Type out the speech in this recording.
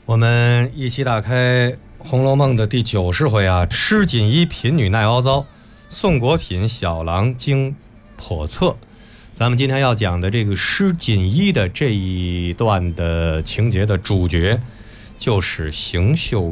我们一起打开《红楼梦》的第90回啊，施锦衣贫女耐凹糟，宋国品小郎精叵测。咱们今天要讲的这个施锦衣的这一段的情节的主角，就是邢岫